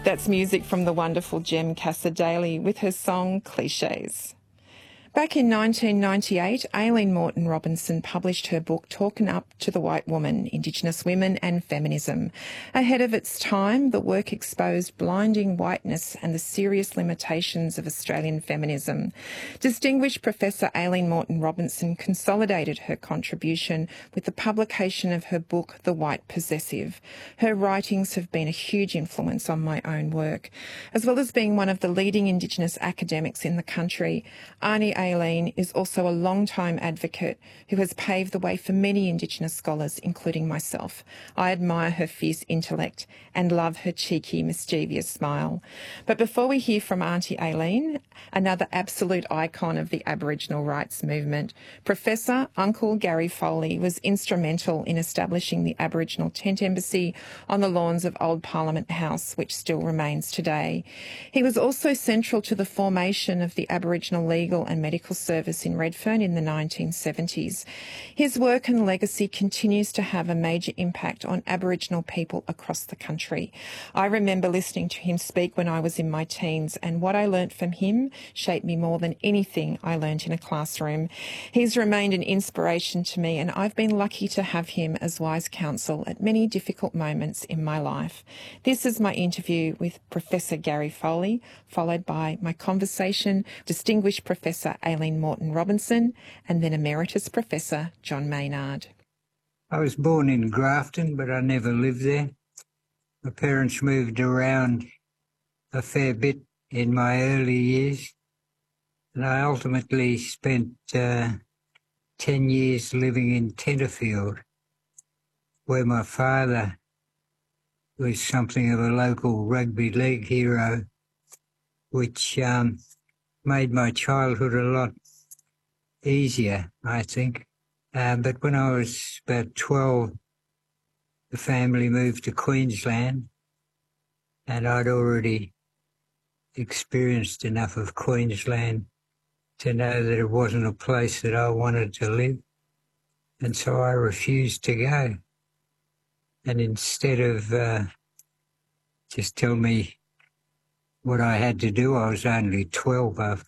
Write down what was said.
That's music from the wonderful Jem Cassar-Daley with her song Clichés. Back in 1998, Aileen Moreton Robinson published her book Talking Up to the White Woman, Indigenous Women and Feminism. Ahead of its time, the work exposed blinding whiteness and the serious limitations of Australian feminism. Distinguished Professor Aileen Moreton Robinson consolidated her contribution with the publication of her book The White Possessive. Her writings have been a huge influence on my own work. As well as being one of the leading Indigenous academics in the country, Arnie Aileen is also a long-time advocate who has paved the way for many Indigenous scholars, including myself. I admire her fierce intellect and love her cheeky, mischievous smile. But before we hear from Auntie Aileen, another absolute icon of the Aboriginal rights movement, Professor Uncle Gary Foley was instrumental in establishing the Aboriginal Tent Embassy on the lawns of Old Parliament House, which still remains today. He was also central to the formation of the Aboriginal Legal and Medical Service in Redfern in the 1970s. His work and legacy continues to have a major impact on Aboriginal people across the country. I remember listening to him speak when I was in my teens, and what I learnt from him shaped me more than anything I learnt in a classroom. He's remained an inspiration to me, and I've been lucky to have him as wise counsel at many difficult moments in my life. This is my interview with Professor Gary Foley, followed by my conversation with distinguished Professor Aileen Moreton Robinson and then Emeritus Professor John Maynard. I was born in Grafton, but I never lived there. My parents moved around a fair bit in my early years, and I ultimately spent 10 years living in Tenterfield, where my father was something of a local rugby league hero, which made my childhood a lot easier, I think. But when I was about 12, the family moved to Queensland, and I'd already experienced enough of Queensland to know that it wasn't a place that I wanted to live. And so I refused to go. And instead of just tell me what I had to do, I was only 12 after